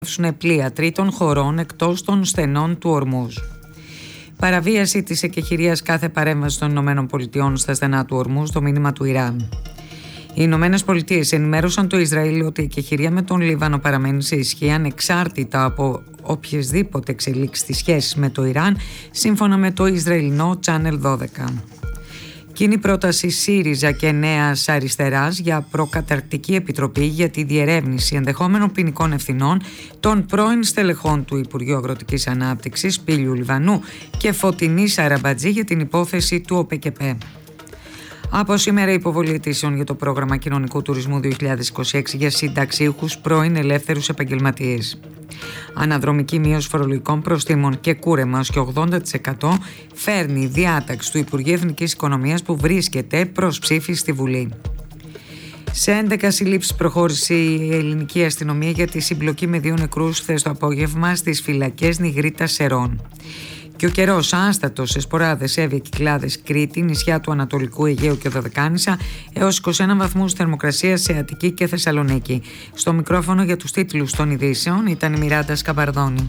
πλοία τρίτων χωρών εκτός των στενών του Ορμούζ. Παραβίαση της εκεχηρίας κάθε παρέμβαση των ΗΠΑ στα στενά του Ορμούζ, το μήνυμα του Ιράν. Οι ΗΠΑ ενημέρωσαν το Ισραήλ ότι η εκεχηρία με τον Λίβανο παραμένει σε ισχύ ανεξάρτητα από οποιασδήποτε εξελίξεις στις σχέσεις με το Ιράν, σύμφωνα με το Ισραηλινό Channel 12. Κοινή πρόταση ΣΥΡΙΖΑ και Νέας Αριστεράς για προκαταρκτική επιτροπή για τη διερεύνηση ενδεχόμενων ποινικών ευθυνών των πρώην στελεχών του Υπουργείου Αγροτικής Ανάπτυξης Πήλιου Λιβανού και Φωτεινής Αραμπατζή για την υπόθεση του ΟΠΕΚΕΠΕ. Από σήμερα η υποβολή αιτήσεων για το πρόγραμμα κοινωνικού τουρισμού 2026 για συνταξίουχους πρώην ελεύθερους επαγγελματίες. Αναδρομική μείωση φορολογικών προστίμων και κούρεμα ως και 80% φέρνει διάταξη του Υπουργείου Εθνικής Οικονομίας που βρίσκεται προς ψήφι στη Βουλή. Σε 11 συλλήψεις προχώρησε η ελληνική αστυνομία για τη συμπλοκή με 2 νεκρούς χθες το απόγευμα στις φυλακές Νιγρίτας Σερών. Και ο καιρός άστατος σε Σποράδες, Εύβοια, Κυκλάδες, Κρήτη, νησιά του Ανατολικού Αιγαίου και Δωδεκάνησα έως 21 βαθμούς θερμοκρασία σε Αττική και Θεσσαλονίκη. Στο μικρόφωνο για τους τίτλους των ειδήσεων ήταν η Μιράντα Σκαμπαρδόνη.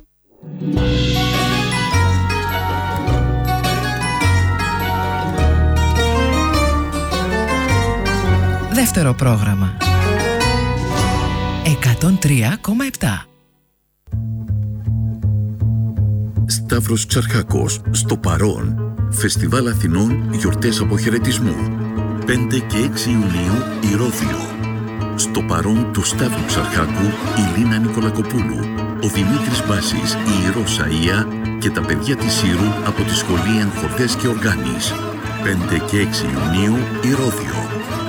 Δεύτερο πρόγραμμα 103,7. Σταύρος Ξαρχάκος, στο Παρόν, Φεστιβάλ Αθηνών, γιορτές αποχαιρετισμού. 5 και 6 Ιουνίου, Ηρώδειο. Στο Παρόν του Σταύρου Ξαρχάκου, η Λίνα Νικολακοπούλου, ο Δημήτρης Μπάσης, η Ηρώσα Ία και τα παιδιά της Σύρου από τη Σχολή Ενχορδές και Οργάνης. 5 και 6 Ιουνίου, Ηρώδειο.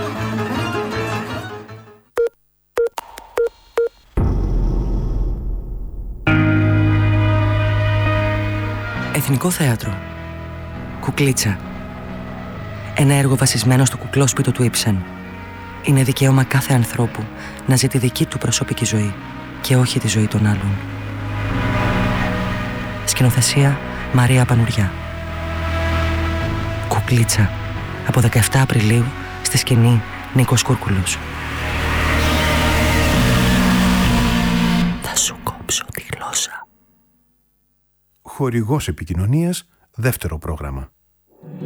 Εθνικό Θέατρο. Κουκλίτσα. Ένα έργο βασισμένο στο κουκλόσπιτο του Ήψεν. Είναι δικαίωμα κάθε ανθρώπου να ζει τη δική του προσωπική ζωή και όχι τη ζωή των άλλων. Σκηνοθεσία Μαρία Πανουριά. Κουκλίτσα. Από 17 Απριλίου στη σκηνή Νίκος Κούρκουλος. Θα σου κόψω τη γλώσσα. Χορηγός επικοινωνίας, δεύτερο πρόγραμμα.